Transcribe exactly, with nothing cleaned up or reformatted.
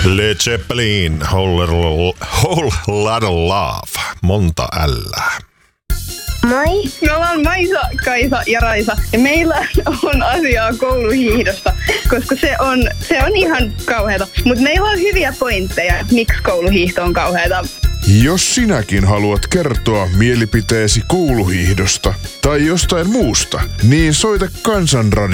Led Zeppelin, whole, whole lot of love. Monta ällää. Moi. Me ollaan Maisa, Kaisa ja Raisa ja meillä on asiaa kouluhiihdosta, koska se on, se on ihan kauheata. Mutta meillä on hyviä pointteja, miksi kouluhiihto on kauheata. Jos sinäkin haluat kertoa mielipiteesi kouluhiihdosta tai jostain muusta, niin soita Kansanradio